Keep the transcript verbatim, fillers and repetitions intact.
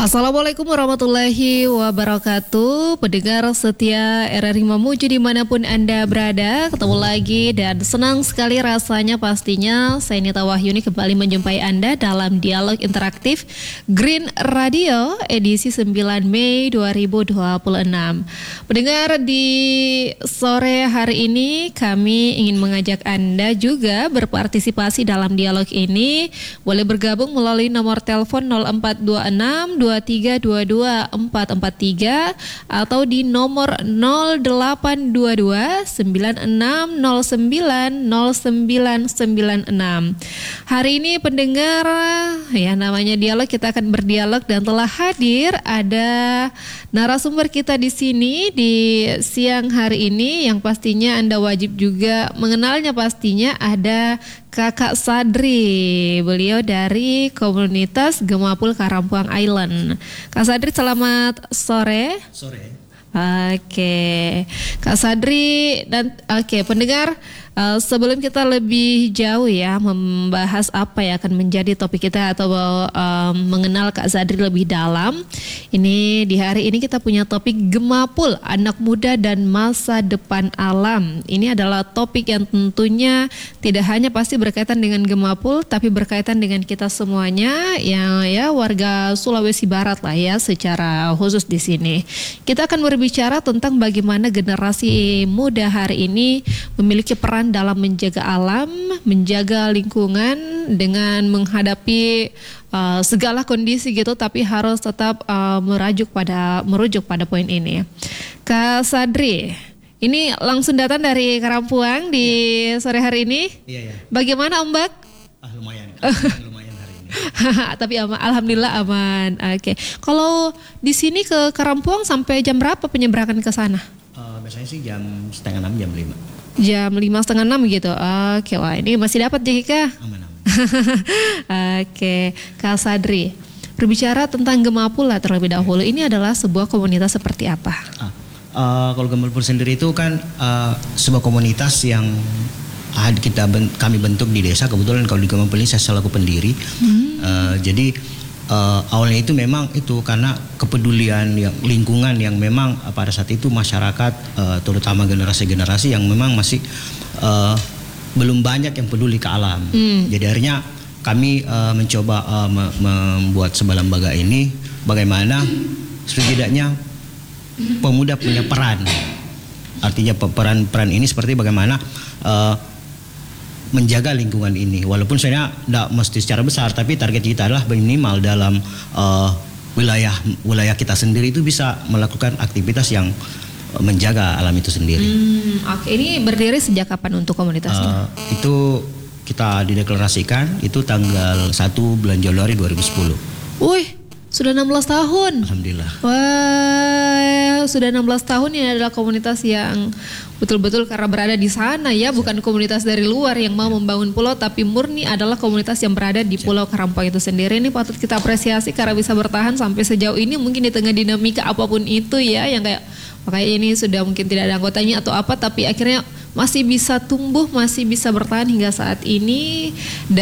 Assalamualaikum warahmatullahi wabarakatuh. Pendengar setia R R I Mamuju dimanapun Anda berada, ketemu lagi dan senang sekali rasanya pastinya saya Nita Wahyuni kembali menjumpai Anda dalam dialog interaktif Green Radio edisi sembilan Mei dua ribu dua puluh enam. Pendengar, di sore hari ini kami ingin mengajak Anda juga berpartisipasi dalam dialog ini. Boleh bergabung melalui nomor telepon nol empat dua enam dua tiga dua dua empat empat tiga atau di nomor nol delapan dua dua sembilan enam nol sembilan nol sembilan sembilan enam. Hari ini pendengar, ya namanya dialog, kita akan berdialog dan telah hadir ada narasumber kita di sini di siang hari ini yang pastinya Anda wajib juga mengenalnya. Pastinya ada Kakak Sadri, beliau dari komunitas Gemapul Karampuang Island. Kak Sadri, selamat sore. Sore. Oke, Kak Sadri dan oke pendengar, uh, sebelum kita lebih jauh ya membahas apa yang akan menjadi topik kita atau um, mengenal Kak Sadri lebih dalam, ini di hari ini kita punya topik Gemapul, anak muda dan masa depan alam. Ini adalah topik yang tentunya tidak hanya pasti berkaitan dengan Gemapul, tapi berkaitan dengan kita semuanya yang ya warga Sulawesi Barat lah ya secara khusus di sini. Kita akan berbicara bicara tentang bagaimana generasi muda hari ini memiliki peran dalam menjaga alam, menjaga lingkungan dengan menghadapi uh, segala kondisi gitu, tapi harus tetap uh, merajuk pada merujuk pada poin ini. Kak Sadri, ini langsung datang dari Karampuang di ya. Sore hari ini. Iya ya. Bagaimana Ombak? Ah lumayan. lumayan hari ini. Tapi aman, alhamdulillah aman. Oke. Okay. Kalau di sini ke Karampuang sampai jam berapa penyeberangan ke sana? Uh, biasanya sih jam setengah enam, jam lima. Jam lima setengah enam gitu. Oke, okay. Wah ini masih dapat Jika. Aman aman. Oke, okay. Kak Sadri, berbicara tentang Gemapul lah terlebih dahulu. Ini adalah sebuah komunitas seperti apa? Ah, uh, kalau Gemapul sendiri itu kan uh, sebuah komunitas yang kita kami bentuk di desa. Kebetulan kalau di Gemapul ini saya selaku pendiri. Hmm. Uh, jadi uh, awalnya itu memang itu karena kepedulian yang lingkungan yang memang uh, pada saat itu masyarakat uh, terutama generasi-generasi yang memang masih uh, belum banyak yang peduli ke alam. Hmm. Jadi akhirnya kami uh, mencoba uh, me- membuat sebuah lembaga ini bagaimana setidaknya pemuda punya peran. Artinya peran-peran ini seperti bagaimana uh, menjaga lingkungan ini, walaupun sebenarnya tidak mesti secara besar, tapi target kita adalah minimal dalam uh, wilayah wilayah kita sendiri itu bisa melakukan aktivitas yang uh, menjaga alam itu sendiri. Hmm, Oke, okay. Ini berdiri sejak kapan untuk komunitasnya? Uh, itu kita dideklarasikan itu tanggal satu bulan Januari dua ribu sepuluh. Wih, sudah enam belas tahun. Alhamdulillah. Wah, sudah enam belas tahun. Ini adalah komunitas yang betul-betul karena berada di sana ya, bukan komunitas dari luar yang mau membangun pulau, tapi murni adalah komunitas yang berada di Pulau Karampuang itu sendiri. Ini patut kita apresiasi karena bisa bertahan sampai sejauh ini, mungkin di tengah dinamika apapun itu ya, yang kayak makanya ini sudah mungkin tidak ada anggotanya atau apa, tapi akhirnya masih bisa tumbuh, masih bisa bertahan hingga saat ini. Dan